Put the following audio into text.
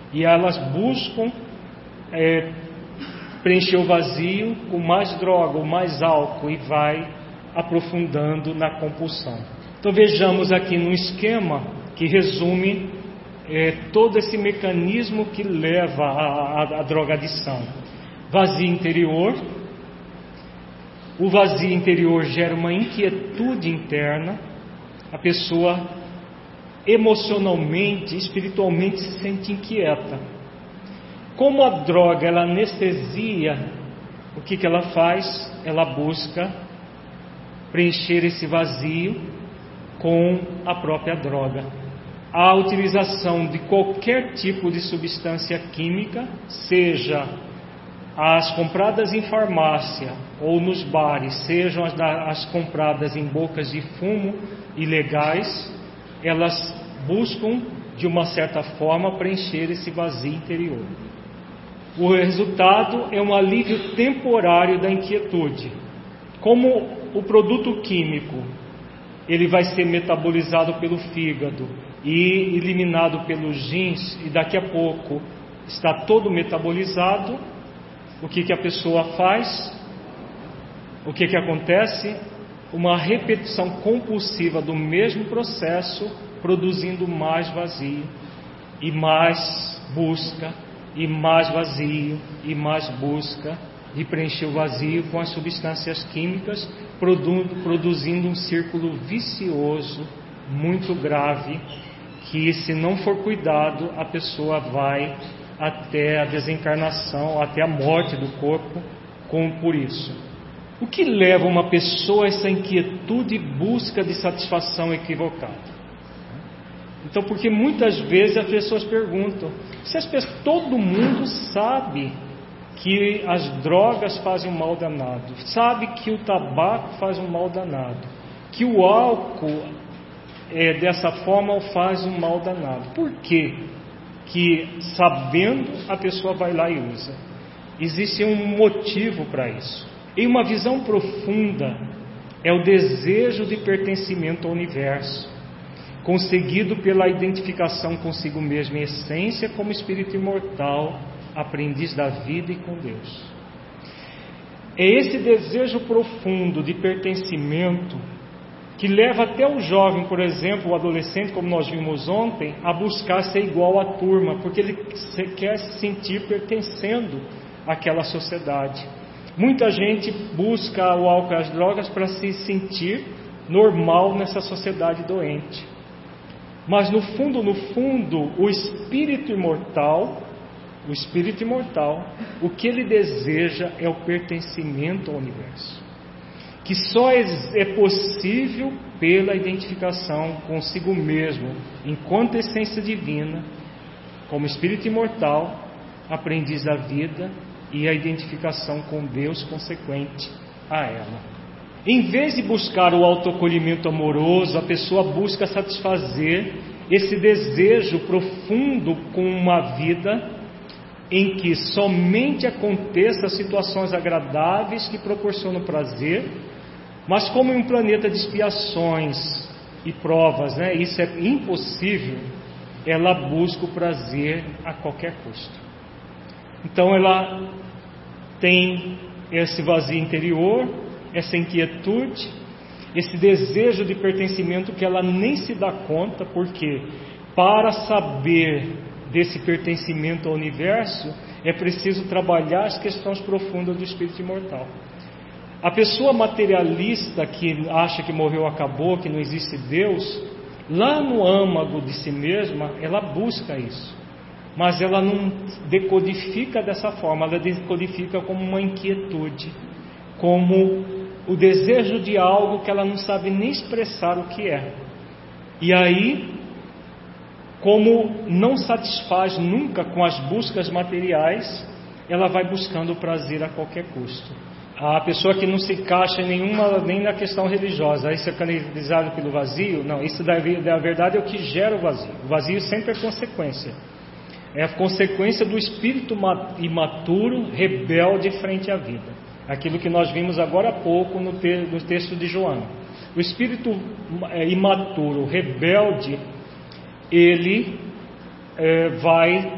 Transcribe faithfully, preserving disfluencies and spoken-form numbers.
e elas buscam é, preencher o vazio com mais droga ou mais álcool e vai aprofundando na compulsão. Então vejamos aqui num esquema que resume é, todo esse mecanismo que leva à drogadição. Vazio interior. O vazio interior gera uma inquietude interna. A pessoa emocionalmente, espiritualmente se sente inquieta. Como a droga ela anestesia, o que, que ela faz? Ela busca preencher esse vazio com a própria droga. A utilização de qualquer tipo de substância química, seja as compradas em farmácia ou nos bares, sejam as, as compradas em bocas de fumo ilegais, elas buscam de uma certa forma preencher esse vazio interior. O resultado é um alívio temporário da inquietude. Como o produto químico ele vai ser metabolizado pelo fígado e eliminado pelos rins, e daqui a pouco está todo metabolizado, o que, que a pessoa faz? O que, que acontece? Uma repetição compulsiva do mesmo processo, produzindo mais vazio, e mais busca, e mais vazio, e mais busca de preencher o vazio com as substâncias químicas, produ- produzindo um círculo vicioso muito grave, que se não for cuidado, a pessoa vai até a desencarnação, até a morte do corpo, com, por isso. O que leva uma pessoa a essa inquietude e busca de satisfação equivocada? Então, porque muitas vezes as pessoas perguntam, se as pessoas, todo mundo sabe que as drogas fazem um mal danado, sabe que o tabaco faz um mal danado, que o álcool é, dessa forma faz um mal danado. Por quê? Que sabendo a pessoa vai lá e usa. Existe um motivo para isso. Em uma visão profunda, é o desejo de pertencimento ao universo, conseguido pela identificação consigo mesmo em essência como espírito imortal, aprendiz da vida e com Deus. É esse desejo profundo de pertencimento que leva até o jovem, por exemplo, o adolescente, como nós vimos ontem, a buscar ser igual à turma, porque ele quer se sentir pertencendo àquela sociedade. Muita gente busca o álcool e as drogas para se sentir normal nessa sociedade doente. Mas no fundo, no fundo, o espírito imortal, o espírito imortal, o que ele deseja é o pertencimento ao universo, que só é possível pela identificação consigo mesmo, enquanto essência divina, como espírito imortal, aprendiz da vida, e a identificação com Deus consequente a ela. Em vez de buscar o autoacolhimento amoroso, a pessoa busca satisfazer esse desejo profundo com uma vida em que somente aconteçam situações agradáveis que proporcionam prazer, mas como em um planeta de expiações e provas, né, isso é impossível, ela busca o prazer a qualquer custo. Então ela tem esse vazio interior, essa inquietude, esse desejo de pertencimento que ela nem se dá conta, porque para saber desse pertencimento ao universo é preciso trabalhar as questões profundas do espírito imortal. A pessoa materialista que acha que morreu acabou, que não existe Deus, lá no âmago de si mesma, ela busca isso. Mas ela não decodifica dessa forma, ela decodifica como uma inquietude, como o desejo de algo que ela não sabe nem expressar o que é. E aí, como não satisfaz nunca com as buscas materiais, ela vai buscando o prazer a qualquer custo. A pessoa que não se encaixa em nenhuma, nem na questão religiosa, isso é canalizado pelo vazio, não, isso da verdade é o que gera o vazio. O vazio sempre é consequência. É a consequência do espírito imaturo, rebelde frente à vida. Aquilo que nós vimos agora há pouco no, te, no texto de Joana. O espírito imaturo, rebelde, ele é, vai